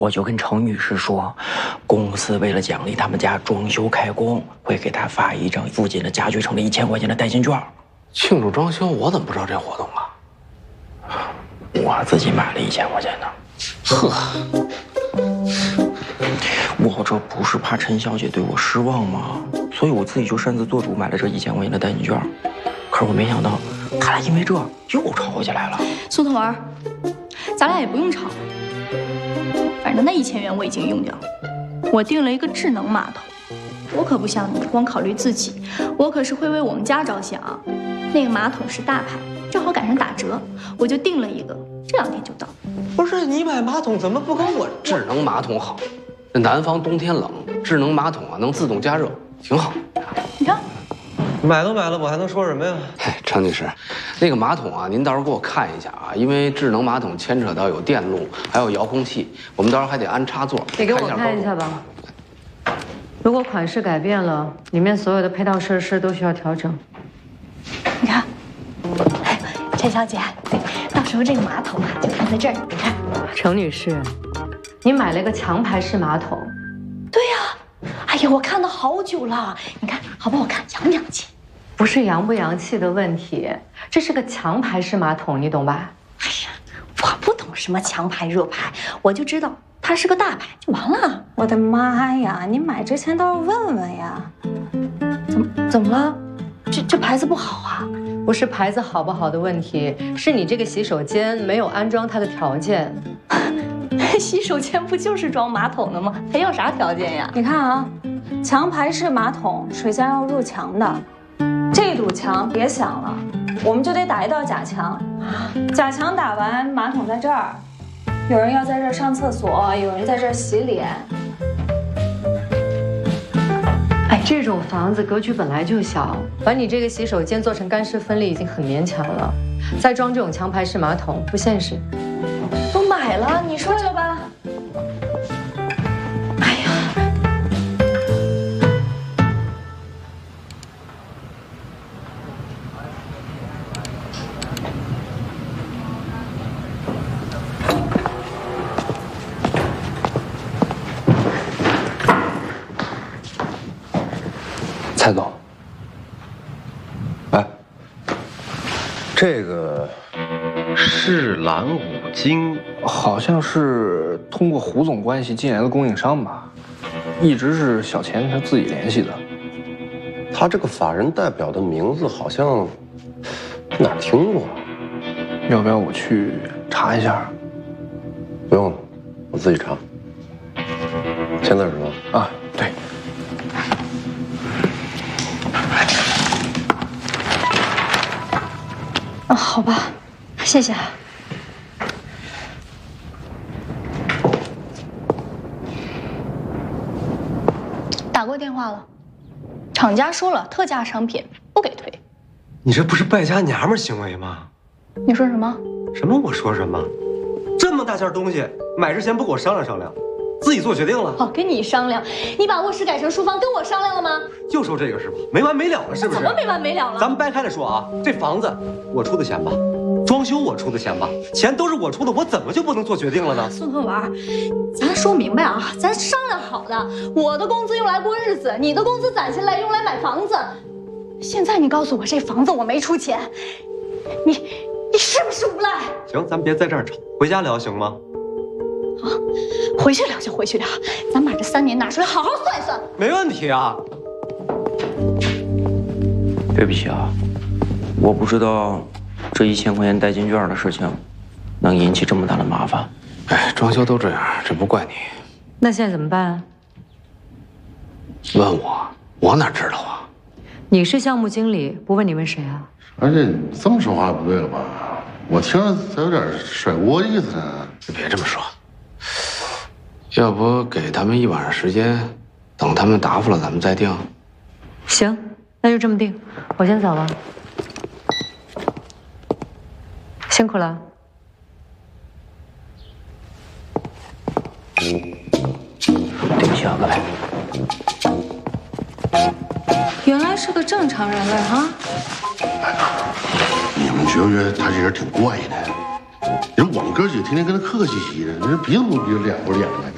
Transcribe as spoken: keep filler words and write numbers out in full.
我就跟程女士说，公司为了奖励他们家装修开工，会给她发一张附近的家具城的一千块钱的代金券。 庆祝装修，我怎么不知道这活动啊？ 我自己买了一千块钱的。 呵， 我这不是怕陈小姐对我失望吗？所以我自己就擅自做主买了这一千块钱的代金券。可是我没想到，他俩因为这又吵起来了。 苏童文，咱俩也不用吵。 反正那一千元我已经用掉了，我订了一个智能马桶，我可不像你光考虑自己，我可是会为我们家着想。那个马桶是大牌，正好赶上打折，我就订了一个，这两天就到。 不是你买马桶怎么不跟我？ 智能马桶好，这南方冬天冷，智能马桶啊能自动加热，挺好。 你看， 买都买了，我还能说什么呀？ 哎，程女士，那个马桶啊，您到时候给我看一下啊，因为智能马桶牵扯到有电路，还有遥控器，我们到时候还得安插座。 你给我看一下吧。如果款式改变了，里面所有的配套设施都需要调整。 你看，哎，陈小姐，对，到时候这个马桶啊就放在这儿，你看。 程女士，你买了一个强排式马桶。 对呀，哎呀，我看了好久了，你看好不好看，洋不洋气？ 不是洋不洋气的问题，这是个强排式马桶，你懂吧？ 哎呀，我不懂什么强排弱排，我就知道它是个大牌就完了。 我的妈呀，你买之前都要问问呀。 怎么怎么了？这这牌子不好啊？ 不是牌子好不好的问题，是你这个洗手间没有安装它的条件。 洗手间不就是装马桶的吗？还要啥条件呀？ 你看啊，强排式马桶水箱要入墙的。 这堵墙别想了，我们就得打一道假墙。假墙打完，马桶在这儿，有人要在这儿上厕所，有人在这儿洗脸。 哎，这种房子格局本来就小，把你这个洗手间做成干湿分离已经很勉强了，再装这种强排式马桶不现实。 都买了，你说了吧？哎呀！ 蔡总， 哎，这个是蓝五金，好像是通过胡总关系进来的供应商吧，一直是小钱他自己联系的。 他这个法人代表的名字好像哪儿听过， 要不要我去查一下？ 不用了，我自己查。现在是吗？ 啊，对。 啊，好吧，谢谢。打过电话了，厂家说了，特价商品不给退。 你这不是败家娘们行为吗？ 你说什么？ 什么？我说什么？这么大件东西，买之前不跟我商量商量，自己做决定了？ 哦，跟你商量，你把卧室改成书房，跟我商量了吗？ 就说这个是吧？没完没了了，是不是？ 怎么没完没了了？ 咱们掰开了说啊，这房子我出的钱吧，装修我出的钱吧，钱都是我出的，我怎么就不能做决定了呢？ 孙文玩，咱说明白啊，咱商量好的，我的工资用来过日子，你的工资攒下来用来买房子。现在你告诉我这房子我没出钱，你你是不是无赖？ 行，咱别在这儿吵，回家聊行吗？ 好，回去聊就回去聊，咱把这三年拿出来好好算一算。 没问题啊。 对不起啊，我不知道这一千块钱代金券的事情能引起这么大的麻烦。 哎，装修都这样，这不怪你。 那现在怎么办？ 问我，我哪知道啊？ 你是项目经理，不问你问谁啊？ 而且你这么说话不对了吧？我听着咋有点甩锅的意思呢？ 别这么说，要不给他们一晚上时间，等他们答复了，咱们再定。 行，那就这么定。我先走了，辛苦了。 对不起啊，各位。 原来是个正常人类哈。 你们觉不觉得他这人挺怪的？人我们哥几个天天跟他客客气气的，人鼻子不鼻子脸不脸的，